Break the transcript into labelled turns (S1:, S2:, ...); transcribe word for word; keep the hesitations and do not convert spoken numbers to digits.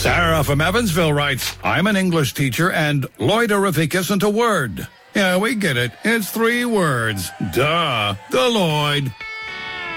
S1: Sarah from Evansville writes, I'm an English teacher and Lloyderific isn't a word. Yeah, we get it. It's three words. Duh. The Lloyd.